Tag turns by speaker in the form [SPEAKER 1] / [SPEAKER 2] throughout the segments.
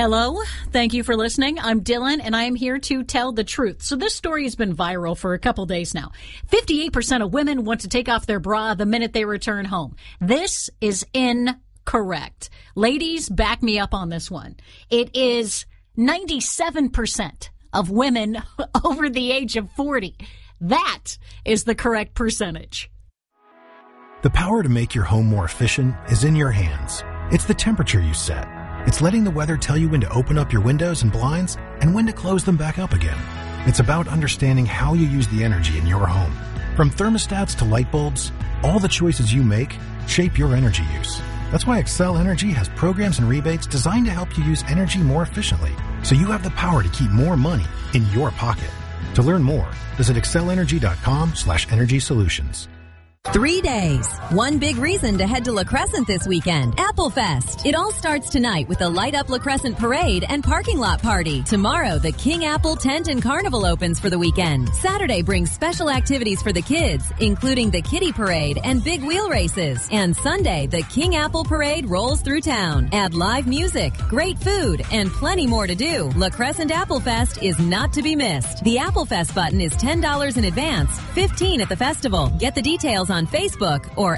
[SPEAKER 1] Hello. Thank you for listening. I'm Dylan, and I am here to tell the truth. So this story has been viral for a couple days now. 58% of women want to take off their bra the minute they return home. This is incorrect. Ladies, back me up on this one. It is 97% of women over the age of 40. That is the correct percentage.
[SPEAKER 2] The power to make your home more efficient is in your hands. It's the temperature you set. It's letting the weather tell you when to open up your windows and blinds and when to close them back up again. It's about understanding how you use the energy in your home. From thermostats to light bulbs, all the choices you make shape your energy use. That's why Xcel Energy has programs and rebates designed to help you use energy more efficiently, so you have the power to keep more money in your pocket. To learn more, visit XcelEnergy.com/energy solutions.
[SPEAKER 3] 3 days. One big reason to head to La Crescent this weekend. Apple Fest. It all starts tonight with a Light Up La Crescent parade and parking lot party. Tomorrow, the King Apple Tent and Carnival opens for the weekend. Saturday brings special activities for the kids, including the Kiddie Parade and big wheel races. And Sunday, the King Apple Parade rolls through town. Add live music, great food, and plenty more to do. La Crescent Apple Fest is not to be missed. The Apple Fest button is $10 in advance, $15 at the festival. Get the details on Facebook or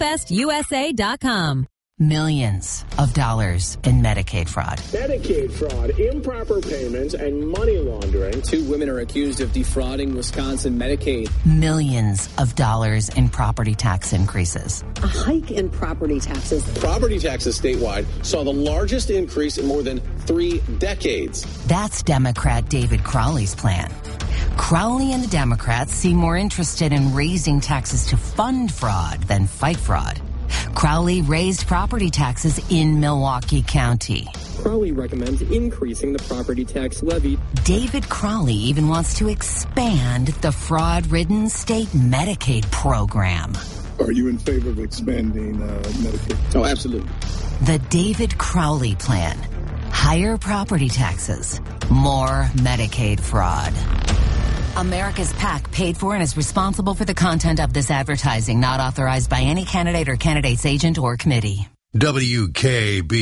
[SPEAKER 3] applefestusa.com.
[SPEAKER 4] Millions of dollars in Medicaid fraud.
[SPEAKER 5] Medicaid fraud, improper payments, and money laundering.
[SPEAKER 6] 2 women are accused of defrauding Wisconsin Medicaid.
[SPEAKER 4] Millions of dollars in property tax increases.
[SPEAKER 7] A hike in property taxes.
[SPEAKER 5] Property taxes statewide saw the largest increase in more than 3 decades.
[SPEAKER 4] That's Democrat David Crowley's plan. Crowley and the Democrats seem more interested in raising taxes to fund fraud than fight fraud. Crowley raised property taxes in Milwaukee County.
[SPEAKER 6] Crowley recommends increasing the property tax levy.
[SPEAKER 4] David Crowley even wants to expand the fraud-ridden state Medicaid program.
[SPEAKER 8] Are you in favor of expanding Medicaid?
[SPEAKER 5] Oh, absolutely.
[SPEAKER 4] The David Crowley plan. Higher property taxes, more Medicaid fraud. America's PAC paid for and is responsible for the content of this advertising, not authorized by any candidate or candidate's agent or committee.
[SPEAKER 9] WKB